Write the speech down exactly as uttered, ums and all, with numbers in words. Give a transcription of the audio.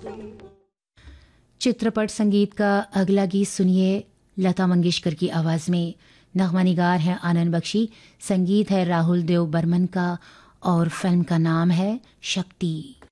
चित्रपट संगीत का अगला गीत सुनिए लता मंगेशकर की आवाज में। नगमा निगार है आनंद बख्शी, संगीत है राहुल देव बर्मन का और फिल्म का नाम है शक्ति।